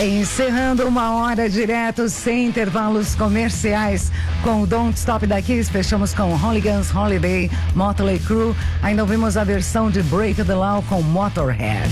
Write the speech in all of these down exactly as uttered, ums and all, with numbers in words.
Encerrando uma hora direto, sem intervalos comerciais, com o Don't Stop da Kiss. Fechamos com Hooligans Holiday, Motley Crue. Ainda ouvimos a versão de Break the Law com Motorhead.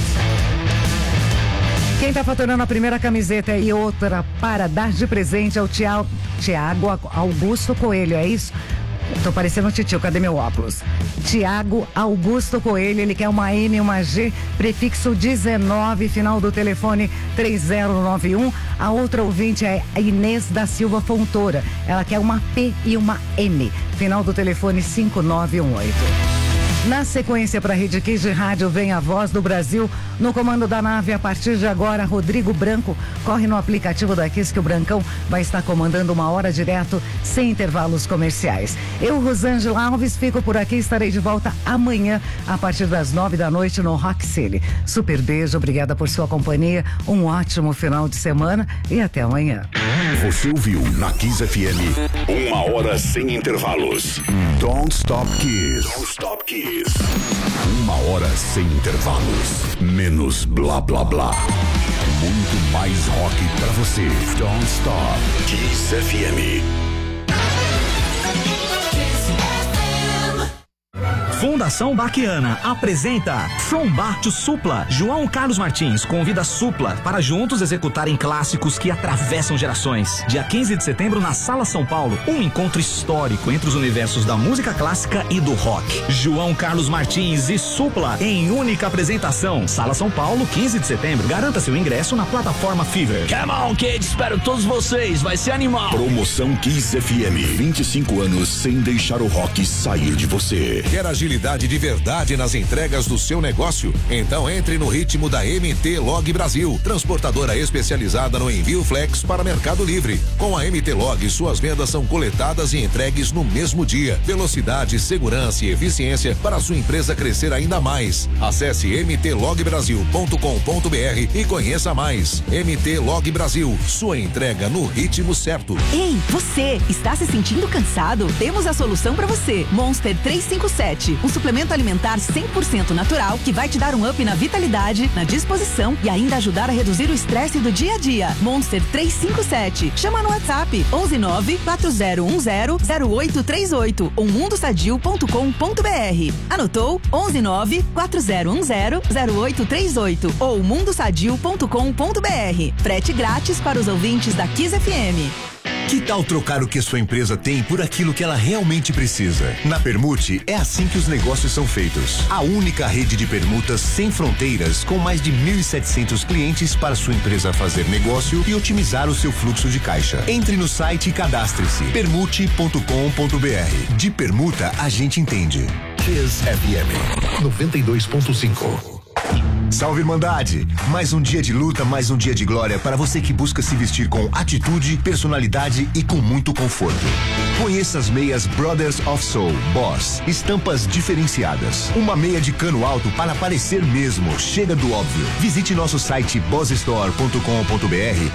Quem está faturando a primeira camiseta e outra para dar de presente é o Tiago, Tiago Augusto Coelho, é isso? Tô parecendo um titio, cadê meu óculos? Tiago Augusto Coelho, ele quer uma M e uma G, prefixo dezenove, final do telefone três zero nove um. A outra ouvinte é a Inês da Silva Fontoura, ela quer uma P e uma M, final do telefone cinco nove um oito. Na sequência, para a Rede Kiss de Rádio, vem a Voz do Brasil. No comando da nave, a partir de agora, Rodrigo Branco. Corre no aplicativo da Kiss que o Brancão vai estar comandando uma hora direto, sem intervalos comerciais. Eu, Rosângela Alves, fico por aqui. Estarei de volta amanhã, a partir das nove da noite, no Rock City. Super beijo, obrigada por sua companhia. Um ótimo final de semana e até amanhã. Você ouviu na Kiss F M, uma hora sem intervalos. Don't Stop Kiss. Don't Stop Kiss. Uma hora sem intervalos. Menos blá blá blá. Muito mais rock pra você. Don't Stop. Kiss F M. Fundação Baquiana apresenta From Bar to Supla. João Carlos Martins convida Supla para juntos executarem clássicos que atravessam gerações. Dia quinze de setembro na Sala São Paulo, um encontro histórico entre os universos da música clássica e do rock. João Carlos Martins e Supla em única apresentação. Sala São Paulo, quinze de setembro. Garanta seu ingresso na plataforma Fever. Come on, kids, espero todos vocês, vai ser animal. Promoção Kiss F M, vinte e cinco anos sem deixar o rock sair de você. Quer agilidade de verdade nas entregas do seu negócio? Então entre no ritmo da M T Log Brasil, transportadora especializada no envio flex para Mercado Livre. Com a M T Log, suas vendas são coletadas e entregues no mesmo dia. Velocidade, segurança e eficiência para a sua empresa crescer ainda mais. Acesse m t log brasil ponto com ponto b r e conheça mais. M T Log Brasil, sua entrega no ritmo certo. Ei, você, está se sentindo cansado? Temos a solução para você. Monster trezentos e cinquenta e sete. Um suplemento alimentar cem por cento natural que vai te dar um up na vitalidade, na disposição e ainda ajudar a reduzir o estresse do dia a dia. Monster trezentos e cinquenta e sete. Chama no WhatsApp onze nove quatro zero um zero zero oito três oito ou mundo sadio ponto com ponto b r. Anotou? onze nove quatro zero um zero zero oito três oito ou mundo sadio ponto com ponto b r. Frete grátis para os ouvintes da Kiss F M. Que tal trocar o que sua empresa tem por aquilo que ela realmente precisa? Na Permute, é assim que os negócios são feitos. A única rede de permutas sem fronteiras, com mais de mil e setecentos clientes para sua empresa fazer negócio e otimizar o seu fluxo de caixa. Entre no site e cadastre-se. permute ponto com ponto b r. De permuta, a gente entende. Kiss F M noventa e dois ponto cinco. Salve, Irmandade! Mais um dia de luta, mais um dia de glória para você que busca se vestir com atitude, personalidade e com muito conforto. Conheça as meias Brothers of Soul Boss, estampas diferenciadas. Uma meia de cano alto para parecer mesmo, chega do óbvio. Visite nosso site boss store ponto com ponto b r